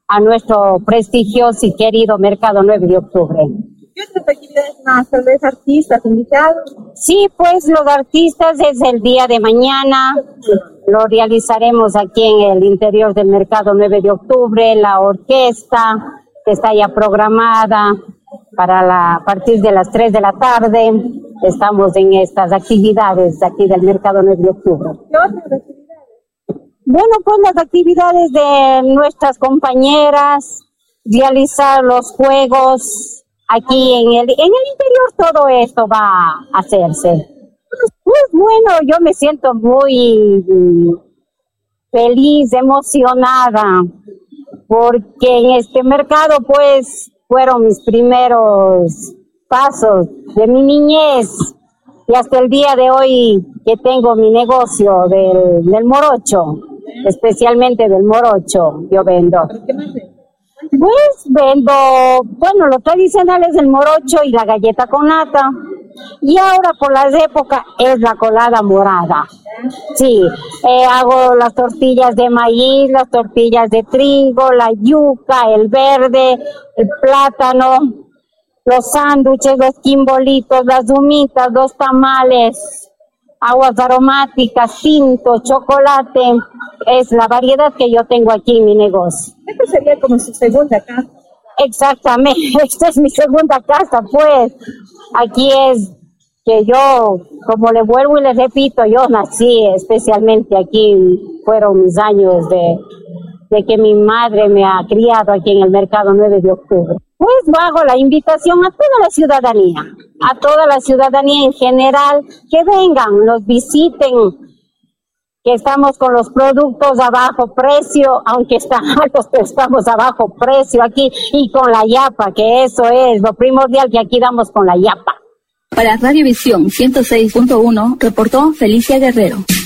a nuestro prestigioso y querido Mercado 9 de Octubre. ¿Qué otras actividades más? Tal vez artistas invitados. Sí, pues los artistas es el día de mañana. Lo realizaremos aquí en el interior del Mercado 9 de Octubre. La orquesta que está ya programada para a partir de las 3 de la tarde. Estamos en estas actividades aquí del Mercado 9 de Octubre. ¿Qué otras actividades? Bueno, pues las actividades de nuestras compañeras, realizar los juegos. Aquí en el interior todo esto va a hacerse. Pues bueno, yo me siento muy feliz, emocionada, porque en este mercado pues fueron mis primeros pasos de mi niñez y hasta el día de hoy que tengo mi negocio del morocho, especialmente del morocho, yo vendo. ¿Qué más ves? Pues vendo, bueno, lo tradicional es el morocho y la galleta con nata. Y ahora por las épocas es la colada morada. Sí, hago las tortillas de maíz, las tortillas de trigo, la yuca, el verde, el plátano, los sándwiches, los quimbolitos, las humitas, los tamales, aguas aromáticas, tinto, chocolate. Es la variedad que yo tengo aquí en mi negocio. Esta sería como su segunda casa. Exactamente, esta es mi segunda casa, pues. Aquí es que yo, como le vuelvo y le repito, yo nací especialmente aquí. Fueron mis años de que mi madre me ha criado aquí en el Mercado 9 de Octubre. Pues hago la invitación a toda la ciudadanía en general, que vengan, nos visiten, que estamos con los productos a bajo precio, aunque están altos, pero estamos a bajo precio aquí, y con la yapa, que eso es lo primordial que aquí damos con la yapa. Para Radiovisión 106.1, reportó Felicia Guerrero.